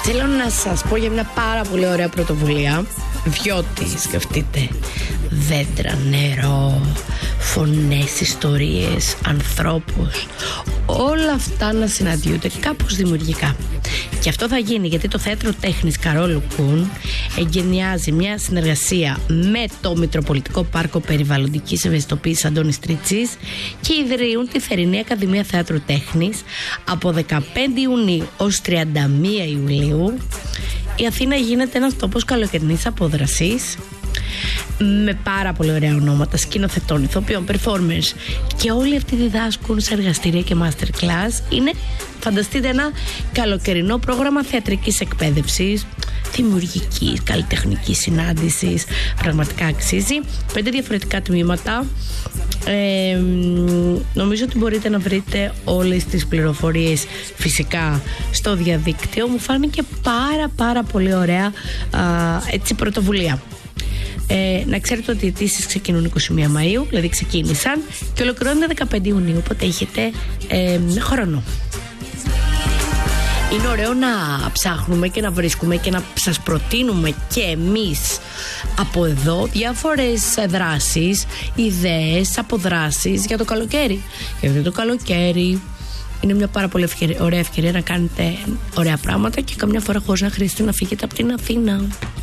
Θέλω να σας πω για μια πάρα πολύ ωραία πρωτοβουλία, διότι σκεφτείτε δέντρα, νερό, φωνές, ιστορίες, ανθρώπους, όλα αυτά να συναντιούνται κάπως δημιουργικά. Και αυτό θα γίνει γιατί το Θέατρο Τέχνης Καρόλου Κουν εγκαινιάζει μια συνεργασία με το Μητροπολιτικό Πάρκο Περιβαλλοντικής Ευαισθητοποίησης Αντώνης Τρίτσης και ιδρύουν τη Θερινή Ακαδημία Θεάτρου Τέχνης από 15 Ιουνίου ως 31 Ιουλίου. Η Αθήνα γίνεται ένας τόπος καλοκαιρινής απόδρασης με πάρα πολύ ωραία ονόματα σκηνοθετών, ηθοποιών, performers, και όλοι αυτοί διδάσκουν σε εργαστήρια και masterclass. Είναι, φανταστείτε, ένα καλοκαιρινό πρόγραμμα θεατρικής εκπαίδευσης, δημιουργικής, καλλιτεχνικής συνάντησης. Πραγματικά αξίζει. 5 διαφορετικά τμήματα. Νομίζω ότι μπορείτε να βρείτε όλες τις πληροφορίες φυσικά στο διαδίκτυο. Μου φάνηκε πάρα πολύ ωραία έτσι πρωτοβουλία. Να ξέρετε ότι οι αιτήσεις ξεκινούν 21 Μαΐου, δηλαδή ξεκίνησαν, και ολοκληρώνονται 15 Ιουνίου, οπότε έχετε χρόνο. Είναι ωραίο να ψάχνουμε και να βρίσκουμε και να σας προτείνουμε και εμείς από εδώ διάφορες δράσεις, ιδέες, αποδράσεις για το καλοκαίρι. Γιατί το καλοκαίρι είναι μια πάρα πολύ ωραία ευκαιρία να κάνετε ωραία πράγματα και καμιά φορά χωρίς να χρειαστεί να φύγετε από την Αθήνα.